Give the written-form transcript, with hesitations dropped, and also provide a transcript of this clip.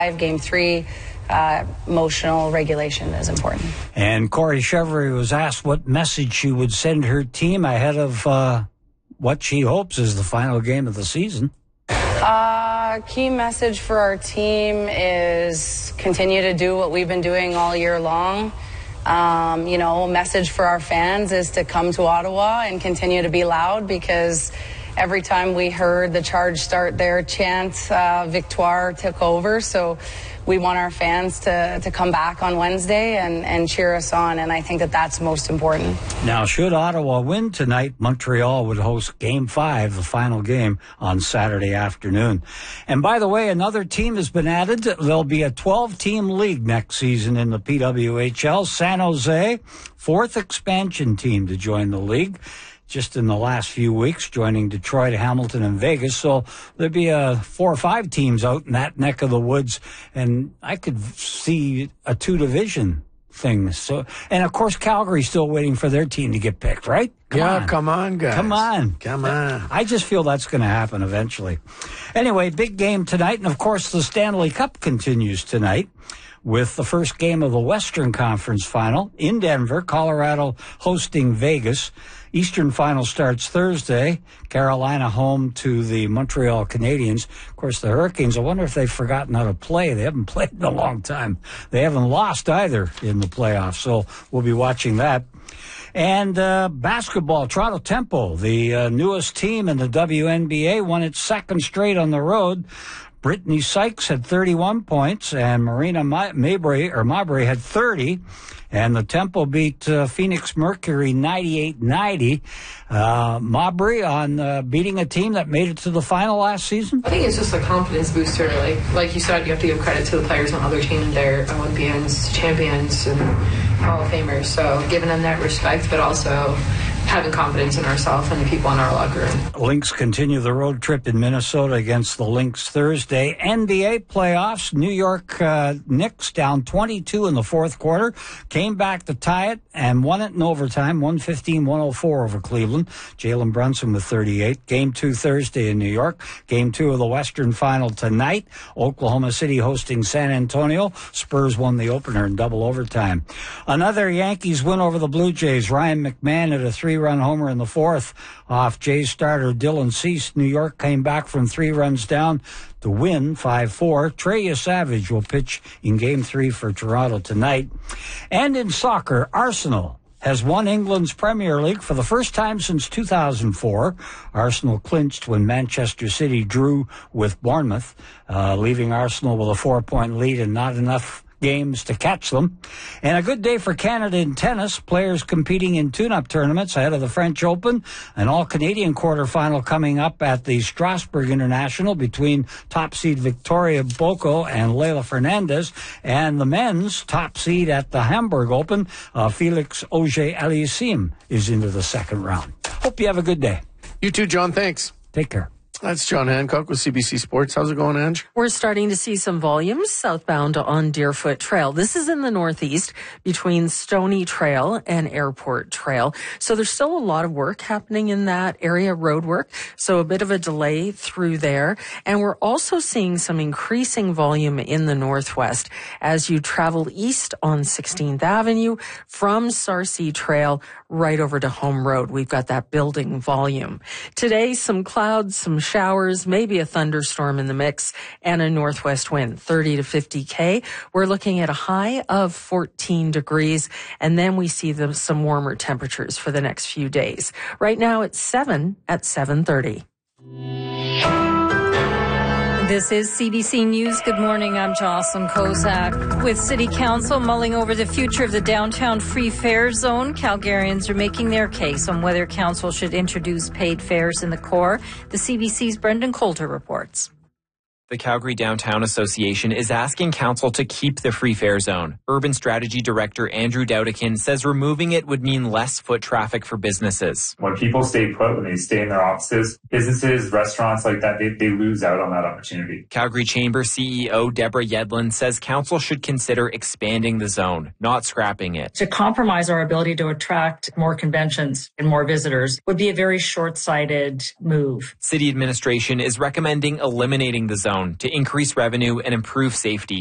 Game 3, emotional regulation is important. And Corey Chevrolet was asked what message she would send her team ahead of what she hopes is the final game of the season. Key message for our team is continue to do what we've been doing all year long. Message for our fans is to come to Ottawa and continue to be loud, because every time we heard the Charge start their chant, Victoire took over. So we want our fans to come back on Wednesday and cheer us on, and I think that that's most important. Now, should Ottawa win tonight, Montreal would host Game 5, the final game, on Saturday afternoon. And by the way, another team has been added. There'll be a 12-team league next season in the PWHL. San Jose, fourth expansion team to join the league, just in the last few weeks, joining Detroit, Hamilton, and Vegas. So there'd be 4 or 5 teams out in that neck of the woods, and I could see a 2-division thing. So, and of course, Calgary's still waiting for their team to get picked, right? Come on, guys. Come on. I just feel that's going to happen eventually. Anyway, big game tonight, and of course, the Stanley Cup continues tonight with the first game of the Western Conference Final in Denver, Colorado hosting Vegas. Eastern Final starts Thursday. Carolina home to the Montreal Canadiens. Of course, the Hurricanes, I wonder if they've forgotten how to play. They haven't played in a long time. They haven't lost either in the playoffs, so we'll be watching that. And basketball, Toronto Temple, the newest team in the WNBA, won its second straight on the road. Brittany Sykes had 31 points, and Marina Mabrey had 30. And the Temple beat Phoenix Mercury 98-90. Mabrey on beating a team that made it to the final last season? I think it's just a confidence booster. Like you said, you have to give credit to the players on other teams. They're Olympians, champions, and Hall of Famers. So giving them that respect, but also having confidence in ourselves and the people in our locker room. Lynx continue the road trip in Minnesota against the Lynx Thursday. NBA playoffs, New York Knicks down 22 in the fourth quarter, came back to tie it and won it in overtime, 115-104 over Cleveland. Jalen Brunson with 38. Game 2 Thursday in New York. Game 2 of the Western Final tonight. Oklahoma City hosting San Antonio. Spurs won the opener in double overtime. Another Yankees win over the Blue Jays. Ryan McMahon at a 3-run homer in the fourth off Jays starter Dylan Cease. New York came back from 3 runs down to win 5-4. Trey Savage will pitch in Game 3 for Toronto tonight. And in soccer, Arsenal has won England's Premier League for the first time since 2004. Arsenal clinched when Manchester City drew with Bournemouth, leaving Arsenal with a 4-point lead and not enough games to catch them. And a good day for Canada in tennis. Players competing in tune-up tournaments ahead of the French Open. An all-Canadian quarterfinal coming up at the Strasbourg International between top seed Victoria Boko and Leila Fernandez. And the men's top seed at the Hamburg Open, Felix Auger-Aliassime, is into the second round. Hope you have a good day. You too, John. Thanks. Take care. That's John Hancock with CBC Sports. How's it going, Ange? We're starting to see some volumes southbound on Deerfoot Trail. This is in the northeast between Stony Trail and Airport Trail. So there's still a lot of work happening in that area, road work. So a bit of a delay through there. And we're also seeing some increasing volume in the northwest as you travel east on 16th Avenue from Sarcee Trail right over to Home Road. We've got that building volume. Today, some clouds, some showers, maybe a thunderstorm in the mix, and a northwest wind, 30 to 50 K. We're looking at a high of 14 degrees, and then we see some warmer temperatures for the next few days. Right now, it's 7 at 7:30. This is CBC News. Good morning. I'm Jocelyn Kozak. With City Council mulling over the future of the downtown free fare zone, Calgarians are making their case on whether Council should introduce paid fares in the core. The CBC's Brendan Coulter reports. The Calgary Downtown Association is asking Council to keep the free fare zone. Urban Strategy Director Andrew Dowdikin says removing it would mean less foot traffic for businesses. When people stay put, when they stay in their offices, businesses, restaurants like that, they lose out on that opportunity. Calgary Chamber CEO Deborah Yedlin says Council should consider expanding the zone, not scrapping it. To compromise our ability to attract more conventions and more visitors would be a very short-sighted move. City administration is recommending eliminating the zone zone to increase revenue and improve safety.